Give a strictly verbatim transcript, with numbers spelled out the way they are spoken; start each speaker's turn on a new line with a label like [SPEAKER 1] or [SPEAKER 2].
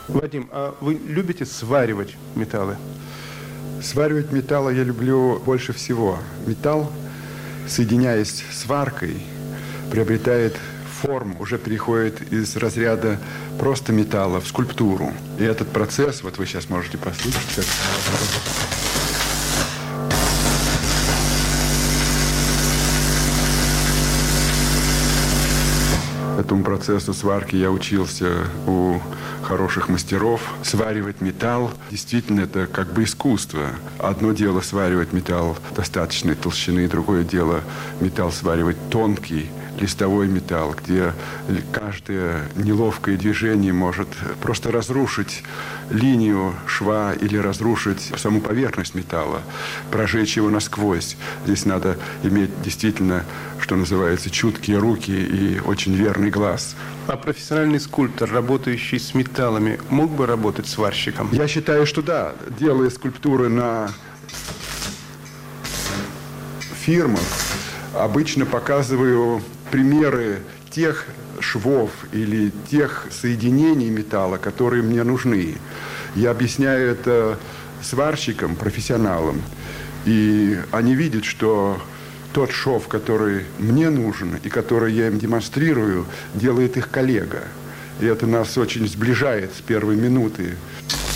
[SPEAKER 1] Вадим, а вы любите сваривать металлы?
[SPEAKER 2] Сваривать металлы я люблю больше всего. Металл, соединяясь с сваркой, приобретает форму, уже переходит из разряда просто металла в скульптуру. И этот процесс, вот вы сейчас можете послушать, как... Этому процессу сварки я учился у хороших мастеров. Сваривать металл действительно это как бы искусство. Одно дело сваривать металл достаточной толщины, другое дело металл сваривать тонкий, листовой металл, где каждое неловкое движение может просто разрушить линию шва или разрушить саму поверхность металла, прожечь его насквозь. Здесь надо иметь действительно, что называется, чуткие руки и очень верный глаз.
[SPEAKER 1] А профессиональный скульптор, работающий с металлами, мог бы работать сварщиком?
[SPEAKER 2] Я считаю, что да. Делая скульптуры на фирмах, обычно показываю примеры тех швов или тех соединений металла, которые мне нужны. Я объясняю это сварщикам, профессионалам, и они видят, что тот шов, который мне нужен и который я им демонстрирую, делает их коллега. И это нас очень сближает с первой минуты.